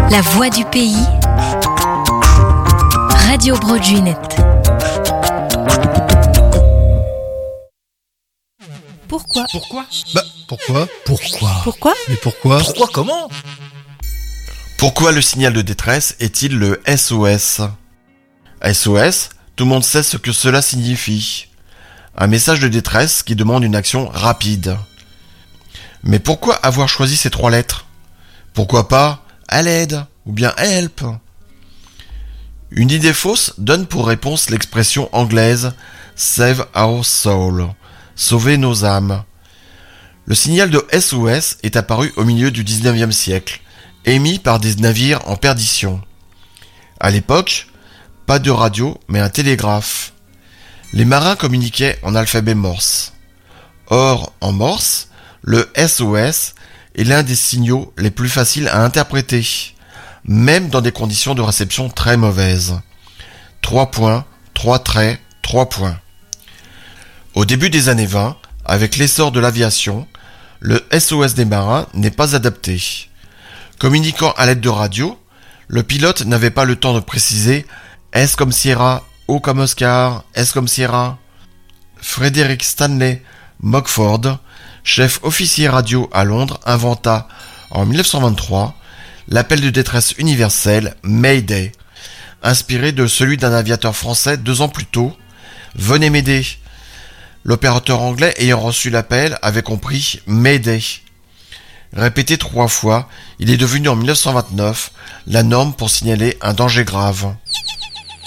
La voix du pays, Radio Broadway. Pourquoi ? Pourquoi ? Pourquoi ? Mais pourquoi ? Pourquoi comment ? Pourquoi le signal de détresse est-il le SOS ? SOS, tout le monde sait ce que cela signifie. Un message de détresse qui demande une action rapide. Mais pourquoi avoir choisi ces 3 lettres ? Pourquoi pas « à l'aide » ou bien « help » ? Une idée fausse donne pour réponse l'expression anglaise « save our soul », sauver nos âmes. Le signal de SOS est apparu au milieu du 19e siècle, émis par des navires en perdition. À l'époque, pas de radio, mais un télégraphe. Les marins communiquaient en alphabet morse. Or, en morse, le SOS est l'un des signaux les plus faciles à interpréter, même dans des conditions de réception très mauvaises. 3 points, 3 traits, 3 points. Au début des années 20, avec l'essor de l'aviation, le SOS des marins n'est pas adapté. Communiquant à l'aide de radio, le pilote n'avait pas le temps de préciser « S comme Sierra, O comme Oscar, S comme Sierra ». Frederick Stanley Mockford, chef officier radio à Londres, inventa en 1923 l'appel de détresse universel Mayday, inspiré de celui d'un aviateur français 2 ans plus tôt. « Venez m'aider ». L'opérateur anglais ayant reçu l'appel avait compris Mayday. Répété 3 fois, il est devenu en 1929 la norme pour signaler un danger grave.